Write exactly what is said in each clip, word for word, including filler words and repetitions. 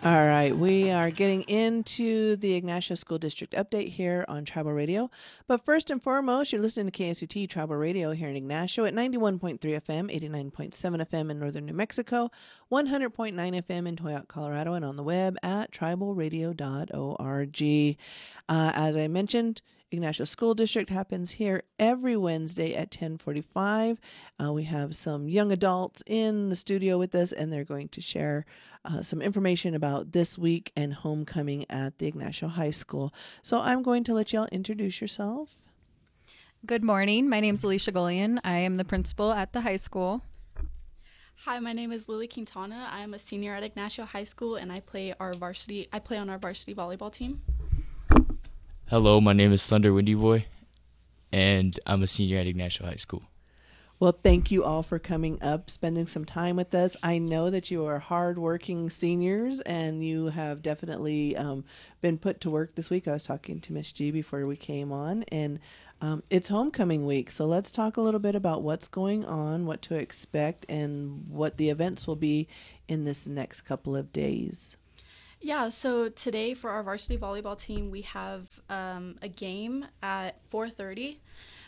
All right, we are getting into the Ignacio School District update here on Tribal Radio. But first and foremost, you're listening to K S U T Tribal Radio here in Ignacio at ninety-one point three F M, eighty-nine point seven F M in northern New Mexico, one hundred point nine F M in Toyoak, Colorado, and on the web at tribal radio dot org. Uh, as I mentioned, Ignacio School District happens here every Wednesday at ten forty-five. Uh, we have some young adults in the studio with us, and they're going to share uh, some information about this week and homecoming at the Ignacio High School. So I'm going to let y'all introduce yourself. Good morning. My name is Alicia Golian. I am the principal at the high school. Hi, my name is Lily Quintana. I am a senior at Ignacio High School, and I play our varsity. I play on our varsity volleyball team. Hello, my name is Thunder Windy Boy, and I'm a senior at Ignacio High School. Well, thank you all for coming up, spending some time with us. I know that you are hardworking seniors, and you have definitely um, been put to work this week. I was talking to Miss G before we came on, and um, it's homecoming week. So let's talk a little bit about what's going on, what to expect, and what the events will be in this next couple of days. Yeah, so today for our varsity volleyball team, we have um, a game at four thirty.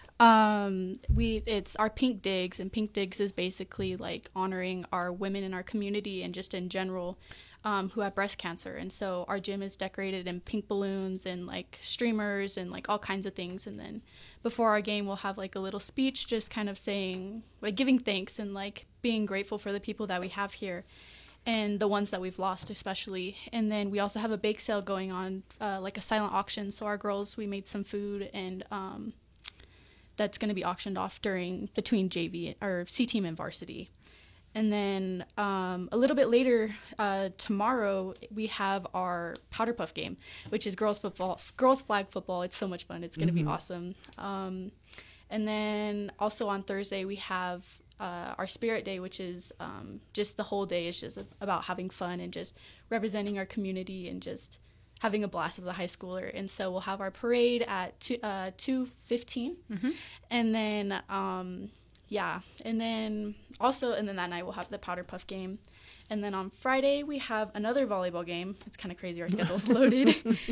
Um, we it's our Pink Digs, and Pink Digs is basically like honoring our women in our community and just in general um, who have breast cancer. And so our gym is decorated in pink balloons and like streamers and like all kinds of things. And then before our game, we'll have like a little speech just kind of saying, like giving thanks and like being grateful for the people that we have here and the ones that we've lost especially. And then we also have a bake sale going on, uh, like a silent auction. So our girls, we made some food, and um, that's going to be auctioned off during between J V or C team and varsity. And then um, a little bit later uh, tomorrow, we have our Powder Puff game, which is girls football, girls flag football. It's so much fun. It's going to mm-hmm. be awesome. Um, and then also on Thursday, we have Uh, our Spirit Day, which is um, just the whole day is just about having fun and just representing our community and just having a blast as a high schooler. And so we'll have our parade at two, uh, two fifteen. Mm-hmm. And then, um, yeah, and then also, and then that night we'll have the Powder Puff game. And then on Friday, we have another volleyball game. It's kind of crazy. Our schedule's loaded.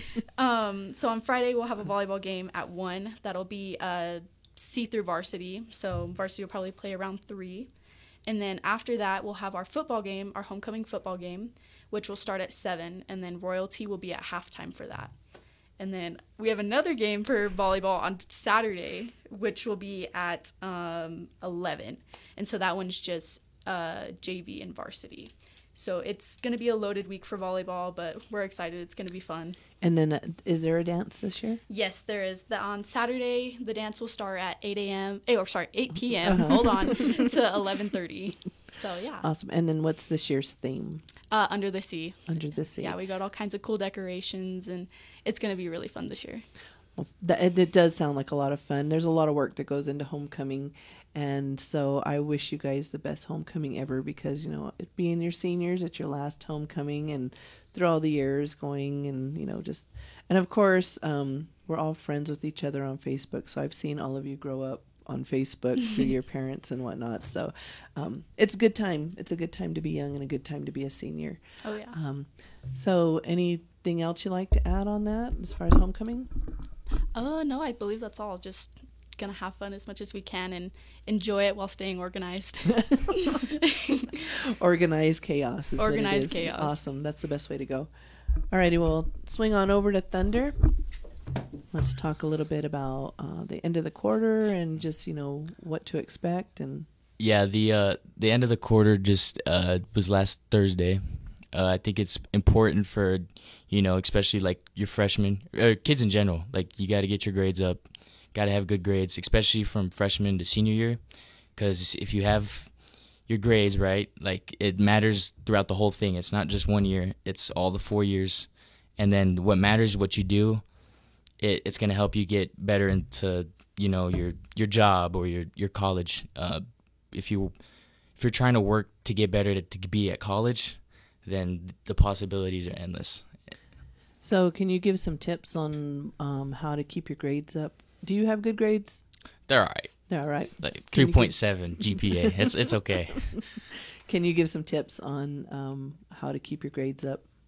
um, so on Friday, we'll have a volleyball game at one. That'll be a see through varsity, so varsity will probably play around three. And then after that, we'll have our football game, our homecoming football game, which will start at seven, and then royalty will be at halftime for that. And then we have another game for volleyball on Saturday, which will be at um, eleven. And so that one's just uh, J V and varsity. So it's going to be a loaded week for volleyball, but we're excited. It's going to be fun. And then uh, is there a dance this year? Yes, there is. The, on Saturday, the dance will start at eight a.m. Eh, or sorry, eight p.m. Uh-huh. Hold on, to eleven thirty. So, yeah. Awesome. And then what's this year's theme? Uh, Under the Sea. Under the Sea. Yeah, we got all kinds of cool decorations, and it's going to be really fun this year. Well, that, it, it does sound like a lot of fun. There's a lot of work that goes into homecoming. And so I wish you guys the best homecoming ever, because, you know, it being your seniors, it's your last homecoming, and through all the years going and, you know, just, and of course, um, we're all friends with each other on Facebook. So I've seen all of you grow up on Facebook through your parents and whatnot. So um, it's a good time. It's a good time to be young and a good time to be a senior. Oh, yeah. Um, so anything else you'd like to add on that as far as homecoming? Oh, uh, no, I believe that's all. Just gonna have fun as much as we can and enjoy it while staying organized. Organized chaos is Organized what it is. chaos. Awesome. That's the best way to go. Alrighty, well, swing on over to Thunder. Let's talk a little bit about uh, the end of the quarter and just, you know, what to expect. And yeah, the uh, the end of the quarter just uh, was last Thursday. Uh, I think it's important for, you know, especially like your freshmen or kids in general. Like, you got to get your grades up. Got to have good grades, especially from freshman to senior year, because if you have your grades right, like, it matters throughout the whole thing. It's not just one year, it's all the four years. And then what matters is what you do. It, it's going to help you get better into, you know, your your job or your your college. Uh, if you if you're trying to work to get better to, to be at college, then the possibilities are endless. So can you give some tips on um, how to keep your grades up? Do you have good grades? They're all right. They're all right. Like three point seven G P A. It's it's okay. Can you give some tips on um, how to keep your grades up?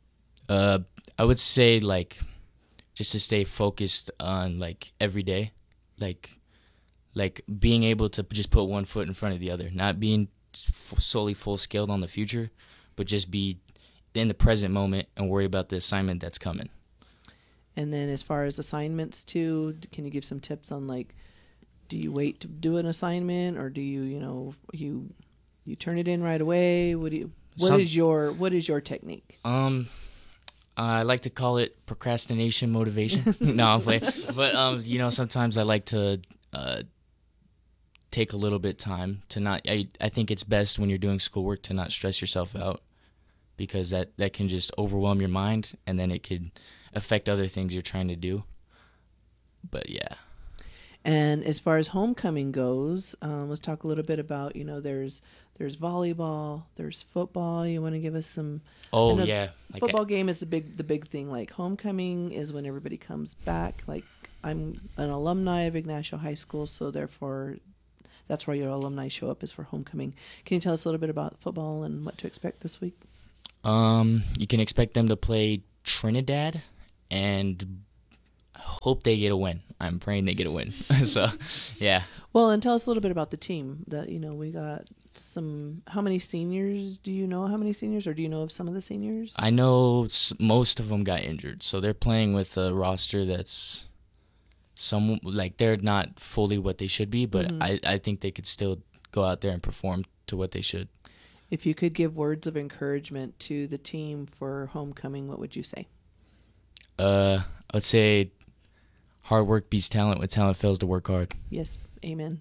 Uh, I would say like just to stay focused on like every day, like like being able to just put one foot in front of the other, not being f- solely full scaled on the future, but just be in the present moment and worry about the assignment that's coming. And then as far as assignments too, can you give some tips on like, do you wait to do an assignment, or do you, you know, you you turn it in right away? What do you what Some- is your what is your technique? Um, I like to call it procrastination motivation. No, I'm playing. But um, you know, sometimes I like to uh take a little bit time to not. I I think it's best when you're doing schoolwork to not stress yourself out, because that that can just overwhelm your mind, and then it could affect other things you're trying to do. But yeah. And as far as homecoming goes, um, let's talk a little bit about, you know, there's there's volleyball, there's football. You want to give us some? Oh I know yeah. Like football game is the big the big thing. Like homecoming is when everybody comes back. Like I'm an alumni of Ignacio High School, so therefore that's where your alumni show up, is for homecoming. Can you tell us a little bit about football and what to expect this week? Um, you can expect them to play Trinidad, and hope they get a win. I'm praying they get a win. So, yeah. Well, and tell us a little bit about the team. That, you know, we got some. How many seniors do you know? How many seniors, or do you know of some of the seniors? I know s- most of them got injured, so they're playing with a roster that's some like they're not fully what they should be, but Mhm. I I think they could still go out there and perform to what they should. If you could give words of encouragement to the team for homecoming, what would you say? Uh, I would say hard work beats talent when talent fails to work hard. Yes, amen.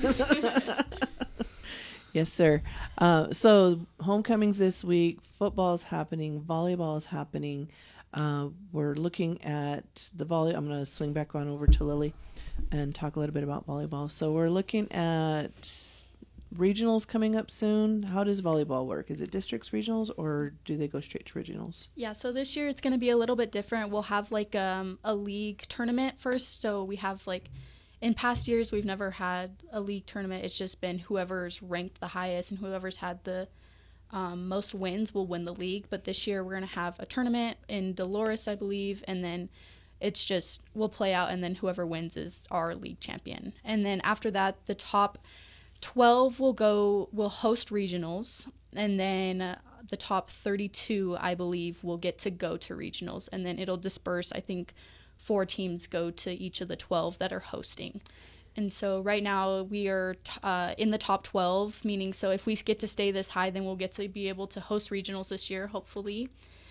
Yes, sir. Uh, so homecoming's this week. Football's happening. Volleyball's happening. Uh, we're looking at the volley. I'm going to swing back on over to Lily and talk a little bit about volleyball. So we're looking at regionals coming up soon. How does volleyball work? Is it districts regionals, or do they go straight to regionals? Yeah, so this year it's going to be a little bit different. We'll have like um, a league tournament first. So we have like, in past years, we've never had a league tournament. It's just been whoever's ranked the highest and whoever's had the um, most wins will win the league. But this year we're going to have a tournament in Dolores, I believe, and then it's just, we'll play out, and then whoever wins is our league champion. And then after that, the top twelve will go, will host regionals, and then uh, the top thirty-two, I believe, will get to go to regionals, and then it'll disperse. I think four teams go to each of the twelve that are hosting. And so right now we are t- uh, in the top twelve, meaning so if we get to stay this high, then we'll get to be able to host regionals this year, hopefully.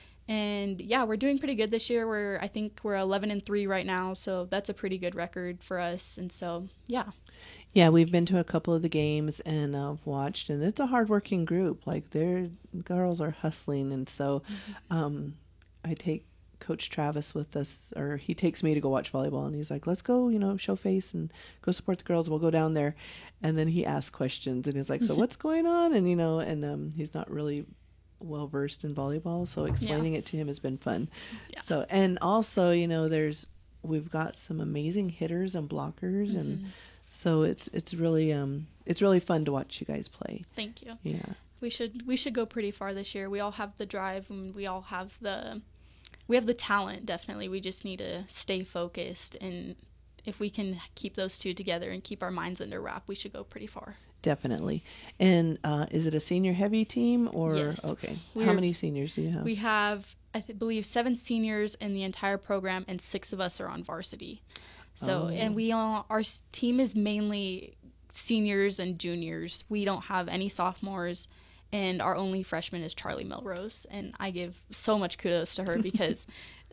And yeah, we're doing pretty good this year. We're, I think we're eleven and three right now, so that's a pretty good record for us. And so, yeah. Yeah, we've been to a couple of the games and uh, watched, and it's a hardworking group. Like, their girls are hustling, and so um, I take Coach Travis with us, or he takes me to go watch volleyball, and he's like, let's go, you know, show face and go support the girls. We'll go down there. And then he asks questions, and he's like, so what's going on? And, you know, and um, he's not really well versed in volleyball, so explaining yeah. it to him has been fun. Yeah. So, and also, you know, there's, we've got some amazing hitters and blockers, mm-hmm. and so it's it's really um it's really fun to watch you guys play. Thank you. Yeah. We should we should go pretty far this year. We all have the drive, and we all have the we have the talent, definitely. We just need to stay focused, and if we can keep those two together and keep our minds under wrap, we should go pretty far. Definitely. And uh, is it a senior heavy team, or yes. Okay. We're, How many seniors do you have? We have I th- believe seven seniors in the entire program, and six of us are on varsity. So, oh. and we all, our team is mainly seniors and juniors. We don't have any sophomores, and our only freshman is Charlie Melrose. And I give so much kudos to her because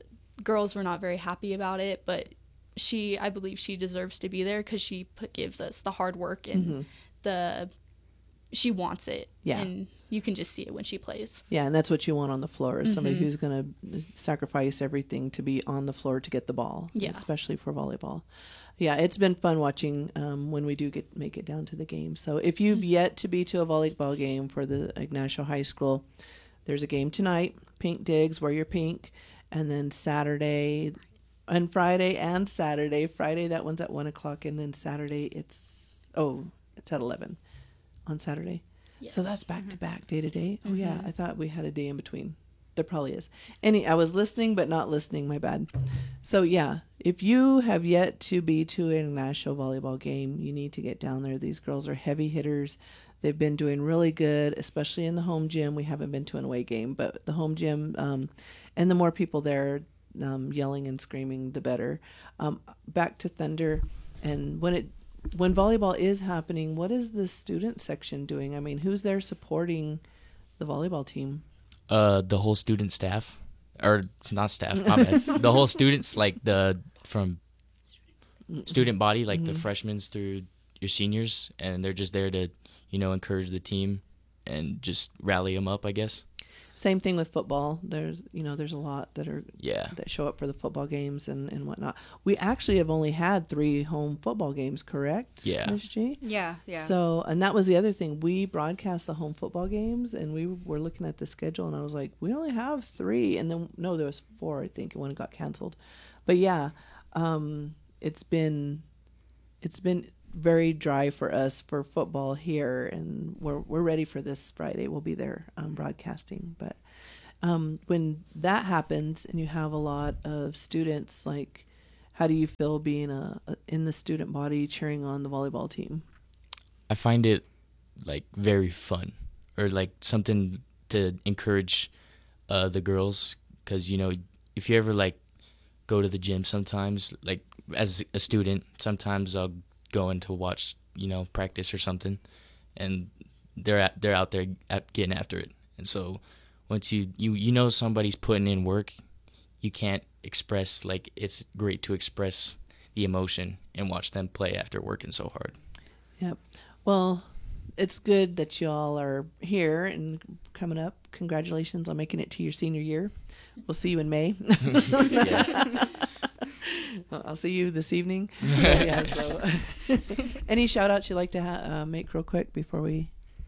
girls were not very happy about it, but she, I believe she deserves to be there because she put, gives us the hard work, and mm-hmm. the, she wants it. Yeah. And you can just see it when she plays. Yeah, and that's what you want on the floor, is mm-hmm. somebody who's going to sacrifice everything to be on the floor to get the ball, yeah. especially for volleyball. Yeah, it's been fun watching um, when we do get make it down to the game. So if you've mm-hmm. yet to be to a volleyball game for the Ignacio High School, there's a game tonight, Pink Digs, wear your pink, and then Saturday and Friday and Saturday. Friday, that one's at one o'clock, and then Saturday it's, oh, it's at eleven on Saturday. Yes. So that's back mm-hmm. to back, day to day. Oh, mm-hmm. yeah. I thought we had a day in between. there probably is. Any, I was listening, but not listening. My bad. So yeah, if you have yet to be to an Ignacio volleyball game, you need to get down there. These girls are heavy hitters. They've been doing really good, especially in the home gym. We haven't been to an away game, but the home gym, um, and the more people there um, yelling and screaming, the better. Um, back to Thunder, and when it when volleyball is happening, what is the student section doing? I mean, who's there supporting the volleyball team? Uh, the whole student staff, or not staff, my bad. The whole students, like the from student body, like mm-hmm. the freshmen through your seniors, and they're just there to, you know, encourage the team and just rally them up, I guess. Same thing with football. There's, you know, there's a lot that are yeah that show up for the football games and, and whatnot. We actually have only had three home football games, correct? Yeah. Miz G? Yeah, yeah. So, and that was the other thing. We broadcast the home football games, and we were looking at the schedule, and I was like, we only have three. And then, no, there was four, I think, and one got canceled. But yeah, um, it's been, it's been very dry for us for football here, and we're we're ready for this Friday. We'll be there um, broadcasting. But um, when that happens and you have a lot of students, like, how do you feel being a, a in the student body cheering on the volleyball team? I find it like very fun, or like something to encourage uh, the girls, because, you know, if you ever like go to the gym sometimes, like as a student, sometimes I'll going to watch, you know, practice or something, and they're at, they're out there at getting after it. And so once you, you you know somebody's putting in work, you can't express, like, it's great to express the emotion and watch them play after working so hard. Yep. Well, it's good that you all are here and coming up. Congratulations on making it to your senior year. We'll see you in May. Yeah. I'll see you this evening. But yeah, so any shout outs you'd like to ha- uh, make real quick before we?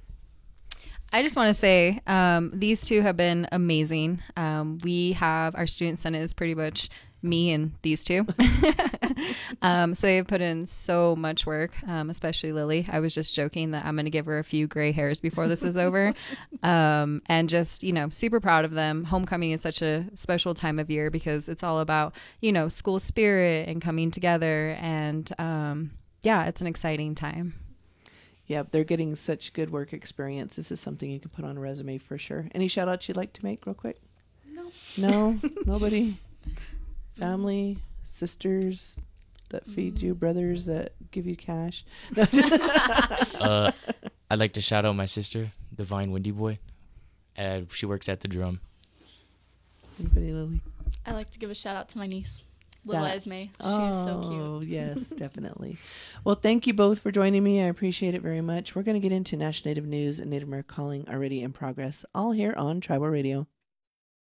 I just want to say um, these two have been amazing. Um, we have our student senate is pretty much me and these two. um, so they've put in so much work, um, especially Lily. I was just joking that I'm going to give her a few gray hairs before this is over. Um, and just, you know, super proud of them. Homecoming is such a special time of year because it's all about, you know, school spirit and coming together. And um, yeah, it's an exciting time. Yeah, they're getting such good work experience. This is something you can put on a resume for sure. Any shout outs you'd like to make real quick? No. No? Nobody? Family, sisters that feed you, brothers that give you cash. uh, I'd like to shout out my sister, Divine Windy Boy. Uh, she works at the drum. Anybody, Lily? I like to give a shout out to my niece, little That- Esme. She oh, is so cute. yes, definitely. Well, thank you both for joining me. I appreciate it very much. We're going to get into National Native News and Native American Calling already in progress, all here on Tribal Radio.